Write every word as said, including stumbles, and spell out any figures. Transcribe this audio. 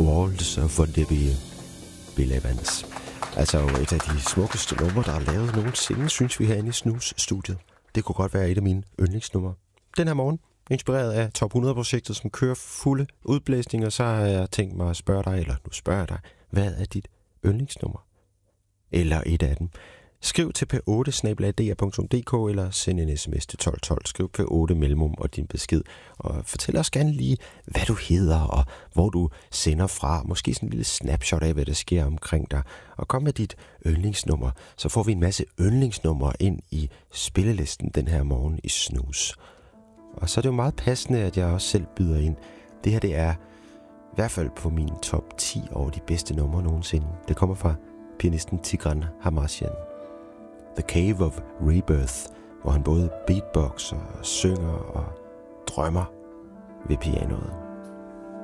Walls of Olivia Bill Evans. Altså et af de smukkeste numre, der er lavet nogensinde, synes vi herinde i Snus-studiet. Det kunne godt være et af mine yndlingsnumre. Den her morgen, inspireret af Top hundrede-projektet, som kører fulde udblæsninger, så har jeg tænkt mig at spørge dig, eller nu spørger jeg dig, hvad er dit yndlingsnummer? Eller et af dem. Skriv til p otte snabel-a d r punktum d k eller send en sms til tolv tolv. Skriv p otte mellemrum og din besked. Og fortæl os gerne lige, hvad du hedder og hvor du sender fra. Måske sådan en lille snapshot af, hvad der sker omkring dig. Og kom med dit yndlingsnummer, så får vi en masse yndlingsnumre ind i spillelisten den her morgen i Snus. Og så er det jo meget passende, at jeg også selv byder ind. Det her, det er i hvert fald på min top ti over de bedste numre nogensinde. Det kommer fra pianisten Tigran Hamasyan. The Cave of Rebirth, hvor han både beatboxer, synger og drømmer ved pianoet.